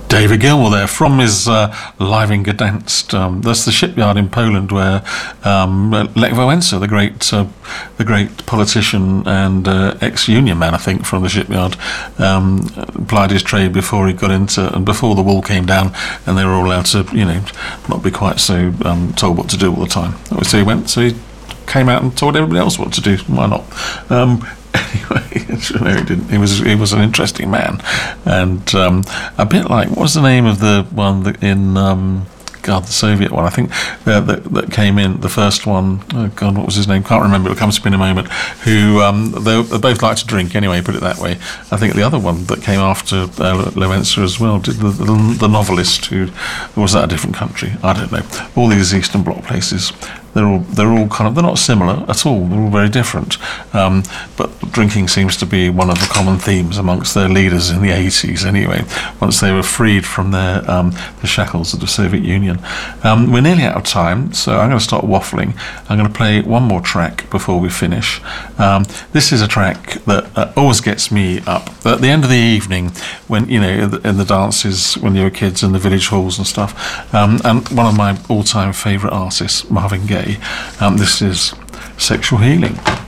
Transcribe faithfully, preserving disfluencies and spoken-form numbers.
David Gilmour there from his uh, Live in Gdansk. Um, that's the shipyard in Poland where um, Lech Wałęsa, the great, uh, the great politician and uh, ex-union man, I think, from the shipyard, um, plied his trade before he got into, and before the wall came down, and they were all allowed to, you know, not be quite so um, told what to do all the time. So he went. So he came out and told everybody else what to do. Why not? Um, Anyway, no, he didn't. He was he was an interesting man, and um, a bit like, what was the name of the one that in um, God, the Soviet one, I think, uh, that that came in, the first one. Oh God, what was his name? Can't remember. It comes to me in a moment. Who um, they, they both like to drink anyway. Put it that way. I think the other one that came after uh, Wałęsa as well, did the, the the novelist who, or was that a different country? I don't know. All these Eastern Bloc places. They're all they're all kind of they're not similar at all. They're all very different. Um, but drinking seems to be one of the common themes amongst their leaders in the eighties. Anyway, once they were freed from their um, the shackles of the Soviet Union, um, we're nearly out of time. So I'm going to start waffling. I'm going to play one more track before we finish. Um, this is a track that uh, always gets me up at the end of the evening when, you know, in the dances when you were kids in the village halls and stuff. Um, and one of my all-time favourite artists, Marvin Gaye. Um, this is Sexual Healing.